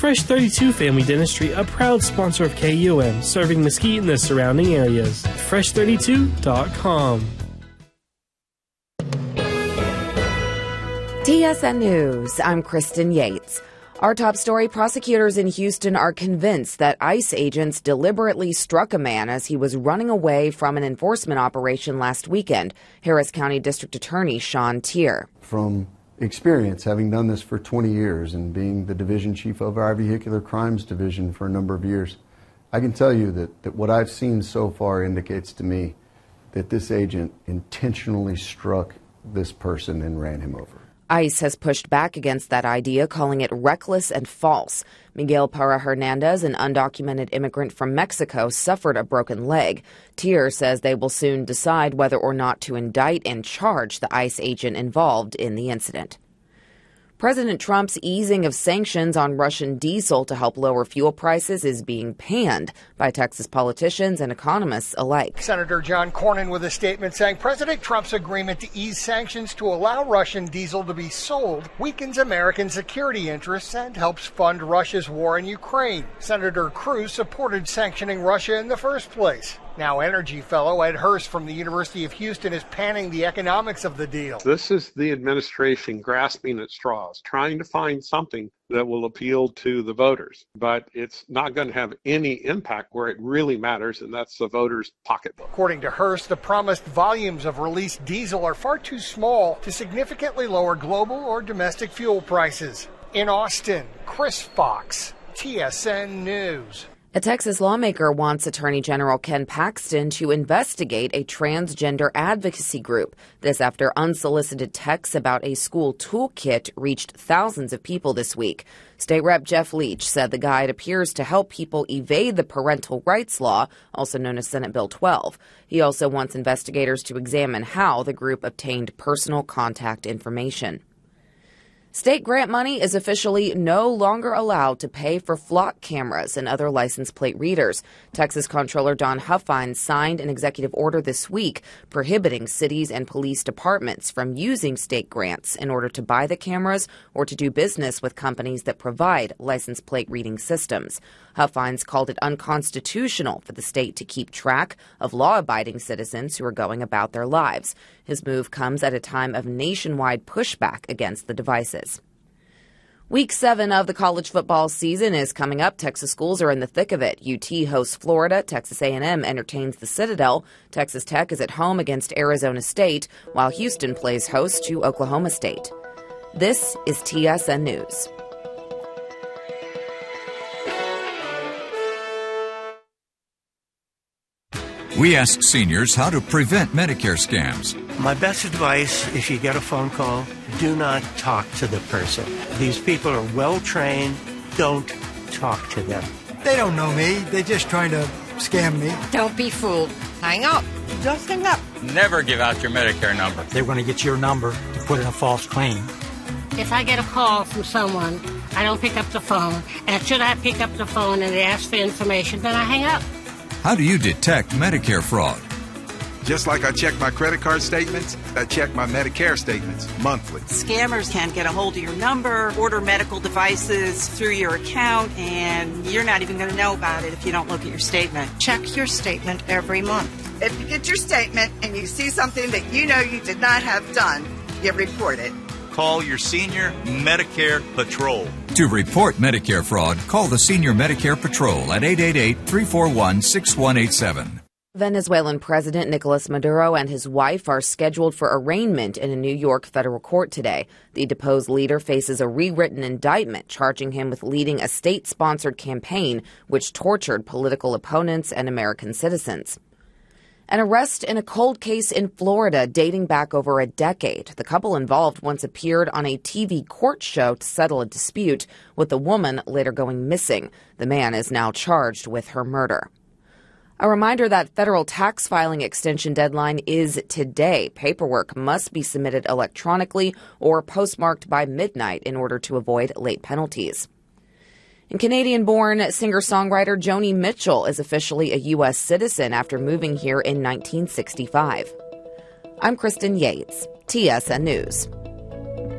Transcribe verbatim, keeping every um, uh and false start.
Fresh thirty-two Family Dentistry, a proud sponsor of K U M, serving Mesquite and the surrounding areas. fresh thirty-two dot com. T S N News, I'm Kristen Yates. Our top story, prosecutors in Houston are convinced that ICE agents deliberately struck a man as he was running away from an enforcement operation last weekend. Harris County District Attorney Sean Tier. From experience, having done this for twenty years and being the division chief of our vehicular crimes division for a number of years, I can tell you that, that what I've seen so far indicates to me that this agent intentionally struck this person and ran him over. ICE has pushed back against that idea, calling it reckless and false. Miguel Parra Hernandez, an undocumented immigrant from Mexico, suffered a broken leg. Tier says they will soon decide whether or not to indict and charge the ICE agent involved in the incident. President Trump's easing of sanctions on Russian diesel to help lower fuel prices is being panned by Texas politicians and economists alike. Senator John Cornyn with a statement saying President Trump's agreement to ease sanctions to allow Russian diesel to be sold weakens American security interests and helps fund Russia's war in Ukraine. Senator Cruz supported sanctioning Russia in the first place. Now, energy fellow Ed Hurst from the University of Houston is panning the economics of the deal. This is the administration grasping at straws, trying to find something that will appeal to the voters. But it's not going to have any impact where it really matters, and that's the voters' pocketbook. According to Hurst, the promised volumes of released diesel are far too small to significantly lower global or domestic fuel prices. In Austin, Chris Fox, T S N News. A Texas lawmaker wants Attorney General Ken Paxton to investigate a transgender advocacy group. This after unsolicited texts about a school toolkit reached thousands of people this week. State Rep Jeff Leach said the guide appears to help people evade the parental rights law, also known as Senate Bill twelve. He also wants investigators to examine how the group obtained personal contact information. State grant money is officially no longer allowed to pay for flock cameras and other license plate readers. Texas Comptroller Don Huffine signed an executive order this week prohibiting cities and police departments from using state grants in order to buy the cameras or to do business with companies that provide license plate reading systems. Huffines called it unconstitutional for the state to keep track of law-abiding citizens who are going about their lives. His move comes at a time of nationwide pushback against the devices. Week seven of the college football season is coming up. Texas schools are in the thick of it. U T hosts Florida. Texas A and M entertains the Citadel. Texas Tech is at home against Arizona State, while Houston plays host to Oklahoma State. This is T S N News. We ask seniors how to prevent Medicare scams. My best advice, if you get a phone call, do not talk to the person. These people are well trained. Don't talk to them. They don't know me. They're just trying to scam me. Don't be fooled. Hang up. Just hang up. Never give out your Medicare number. They're going to get your number to put in a false claim. If I get a call from someone, I don't pick up the phone. And should I pick up the phone and they ask for information, then I hang up. How do you detect Medicare fraud? Just like I check my credit card statements, I check my Medicare statements monthly. Scammers can get a hold of your number, order medical devices through your account, and you're not even going to know about it if you don't look at your statement. Check your statement every month. If you get your statement and you see something that you know you did not have done, you report it. Call your Senior Medicare Patrol. To report Medicare fraud, call the Senior Medicare Patrol at eight eight eight, three four one, six one eight seven. Venezuelan President Nicolas Maduro and his wife are scheduled for arraignment in a New York federal court today. The deposed leader faces a rewritten indictment charging him with leading a state-sponsored campaign which tortured political opponents and American citizens. An arrest in a cold case in Florida dating back over a decade. The couple involved once appeared on a T V court show to settle a dispute, with the woman later going missing. The man is now charged with her murder. A reminder that federal tax filing extension deadline is today. Paperwork must be submitted electronically or postmarked by midnight in order to avoid late penalties. And Canadian-born singer-songwriter Joni Mitchell is officially a U S citizen after moving here in nineteen sixty-five. I'm Kristen Yates, T S N News.